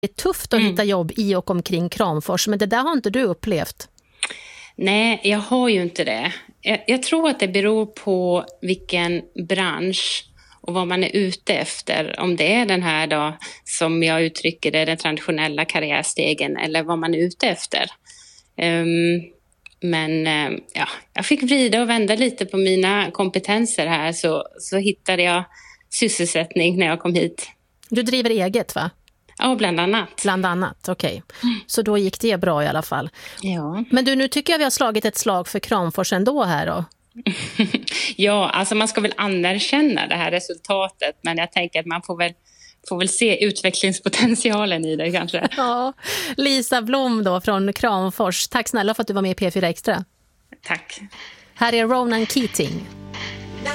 Det är tufft att hitta jobb i och omkring Kramfors, men det där har inte du upplevt. Nej, jag har ju inte det. Jag tror att det beror på vilken bransch och vad man är ute efter. Om det är den här då, som jag uttrycker det, den traditionella karriärstegen, eller vad man är ute efter. Men jag fick vrida och vända lite på mina kompetenser här, så hittade jag sysselsättning när jag kom hit. Du driver eget, va? Ja, bland annat. Bland annat, okej. Så då gick det bra i alla fall. Ja. Men du, nu tycker jag vi har slagit ett slag för Kramfors ändå här då. Ja, alltså man ska väl anerkänna det här resultatet, men jag tänker att man får väl se utvecklingspotentialen i det kanske. Ja, Lisa Blom då från Kramfors. Tack snälla för att du var med i P4 Extra. Tack. Här är Ronan Keating.